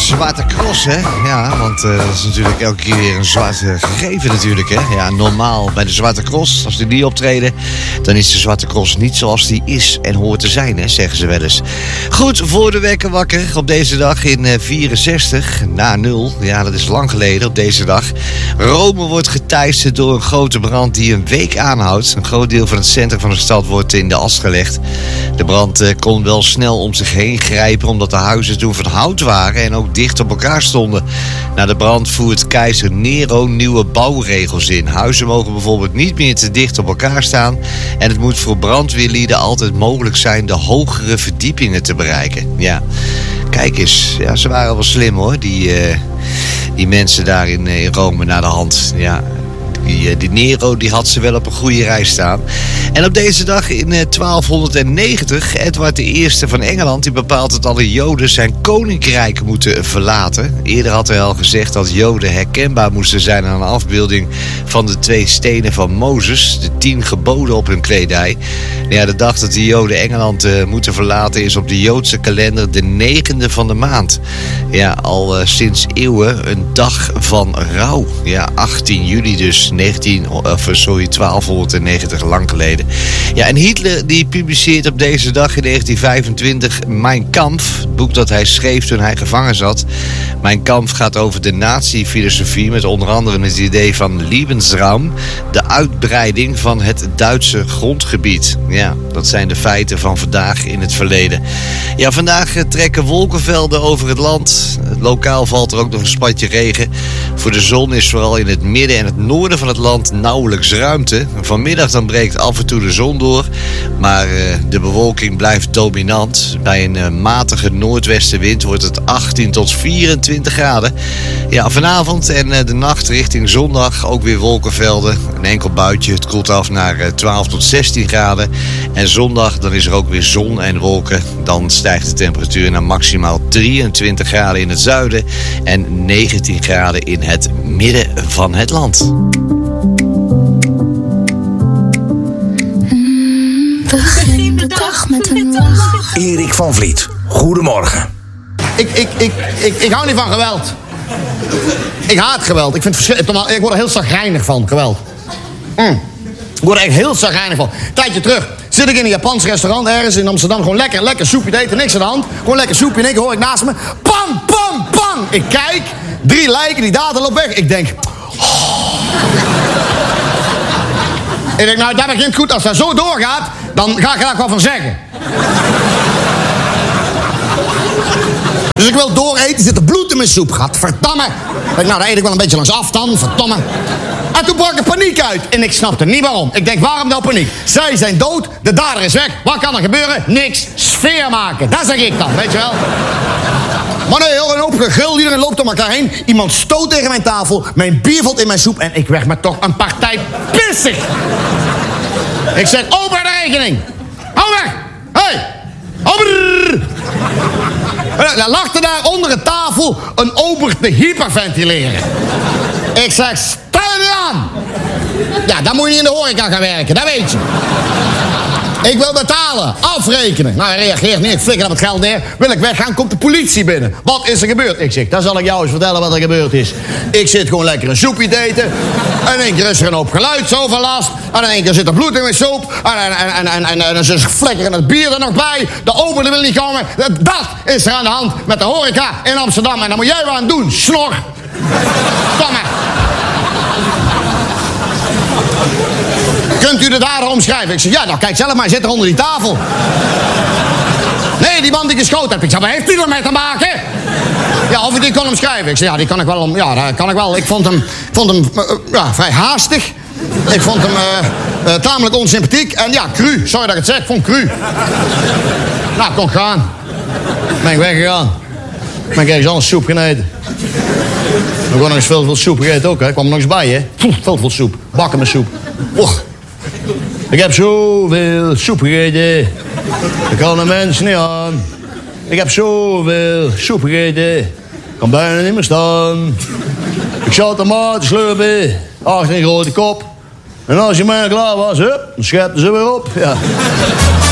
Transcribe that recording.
Zwarte Cross, hè? Ja, want dat is natuurlijk elke keer weer een zwart gegeven natuurlijk, hè? Ja, normaal bij de Zwarte Cross, als die niet optreden, dan is de Zwarte Cross niet zoals die is en hoort te zijn, hè? Zeggen ze wel eens. Goed, voor de wekker wakker op deze dag in 64, na 0. Ja, dat is lang geleden op deze dag. Rome wordt geteisterd door een grote brand die een week aanhoudt. Een groot deel van het centrum van de stad wordt in de as gelegd. De brand kon wel snel om zich heen grijpen, omdat de huizen toen van hout waren en ook dicht op elkaar stonden. Na de brand voert keizer Nero nieuwe bouwregels in. Huizen mogen bijvoorbeeld niet meer te dicht op elkaar staan. En het moet voor brandweerlieden altijd mogelijk zijn de hogere verdiepingen te bereiken. Ja, kijk eens. Ja, ze waren wel slim hoor, die mensen daar in Rome naar de hand. Ja. Die Nero die had ze wel op een goede rij staan. En op deze dag in 1290, Edward I van Engeland, die bepaalt dat alle Joden zijn koninkrijk moeten verlaten. Eerder had hij al gezegd dat Joden herkenbaar moesten zijn aan een afbeelding van de 2 stenen van Mozes, de 10 geboden op hun kledij. Ja, de dag dat de Joden Engeland moeten verlaten is op de Joodse kalender de 9e van de maand. Ja, al sinds eeuwen een dag van rouw. Ja, 18 juli dus. 1290, lang geleden. Ja, en Hitler die publiceert op deze dag in 1925 Mein Kampf, het boek dat hij schreef toen hij gevangen zat. Mein Kampf gaat over de nazi-filosofie, met onder andere het idee van Lebensraum, de uitbreiding van het Duitse grondgebied. Ja, dat zijn de feiten van vandaag in het verleden. Ja, vandaag trekken wolkenvelden over het land. Lokaal valt er ook nog een spatje regen. Voor de zon is vooral in het midden en het noorden van het land nauwelijks ruimte. Vanmiddag dan breekt af en toe de zon door, maar de bewolking blijft dominant. Bij een matige noordwestenwind wordt het 18 tot 24 graden. Ja, vanavond en de nacht richting zondag ook weer wolkenvelden. Een enkel buitje, het koelt af naar 12 tot 16 graden. En zondag dan is er ook weer zon en wolken. Dan stijgt de temperatuur naar maximaal 23 graden in het zuiden en 19 graden in het midden van het land. Begin de dag met een lach. Erik van Vliet, goedemorgen. Ik hou niet van geweld. Ik haat geweld. Ik word er heel chagrijnig van, geweld. Ik word er echt heel chagrijnig van. Een tijdje terug zit ik in een Japans restaurant ergens in Amsterdam. Gewoon lekker soepje te eten, niks aan de hand. Gewoon lekker soepje en één keer hoor ik naast me. Pam, pam, pam. Ik kijk, 3 lijken, die dader loopt weg. Ik denk... Ik denk, nou, dat begint goed. Als dat zo doorgaat, dan ga ik er wat van zeggen. Dus ik wil dooreten, er zit er bloed in mijn soep. Gadverdamme. Ik denk, nou, dan eet ik wel een beetje langs af dan, verdomme. En toen brak er paniek uit. En ik snapte niet waarom. Ik denk, waarom nou paniek? Zij zijn dood, de dader is weg. Wat kan er gebeuren? Niks. Sfeer maken. Dat zeg ik dan, weet je wel. Maar nee, hoor, een hoop gegil, iedereen loopt om elkaar heen. Iemand stoot tegen mijn tafel, mijn bier valt in mijn soep... en ik werd me toch een partij pissig. Ik zeg, open de rekening. Hou weg. Hey. Ober. Dan lag er daar onder de tafel een ober te hyperventileren. Ik zeg, stel je nu aan. Ja, dan moet je niet in de horeca gaan werken, dat weet je. Ik wil betalen, afrekenen. Nou, hij reageert niet, ik flikker op het geld neer. Wil ik weggaan, komt de politie binnen. Wat is er gebeurd? Ik zeg, dan zal ik jou eens vertellen wat er gebeurd is. Ik zit gewoon lekker een soepje te eten. En in één keer is er een hoop geluidsoverlast. En in één keer zit er bloed in mijn soep. En ze flikkeren het bier er nog bij. De ober wil niet komen. Dat is er aan de hand met de horeca in Amsterdam. En daar moet jij wat aan doen, snor. Domme. Kunt u de dader omschrijven? Ik zeg, ja, nou kijk zelf maar, hij zit er onder die tafel. Nee, die man die geschoten heeft. Ik zeg, wat heeft die ermee te maken? Ja, of ik die kon omschrijven. Ik zeg, ja, die kan ik wel. Ja, dat kan ik wel. Ik vond hem vrij haastig. Ik vond hem tamelijk onsympathiek. En ja, cru. Sorry dat ik het zeg, ik vond cru. Nou, kon gaan. Ben ik weggegaan. Ben ik ergens anders soep gaan eten. We hebben nog eens veel soep gegeten ook, hè. Ik kwam er nog eens bij, hè. Veel soep. Bakken met soep. Och. Ik heb zoveel soep gegeten. Dat kan de mensen niet aan. Ik heb zoveel soep gegeten. Ik kan bijna niet meer staan. Ik zat tomaten slurpen. Achter een grote kop. En als je mij klaar was, hup, dan schepten ze weer op. Ja.